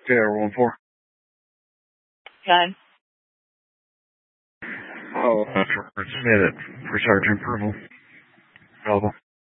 JR14. Done. Oh, submit it for Sergeant approval. Available.